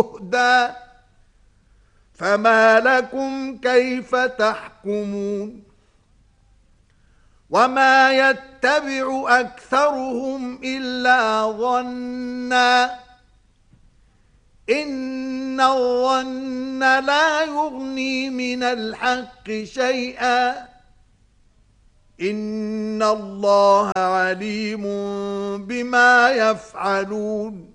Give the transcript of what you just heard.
شُهْدًا فما لكم كيف تحكمون وما يتبع أكثرهم إلا ظنًّا إن الظن لا يغني من الحق شيئا إن الله عليم بما يفعلون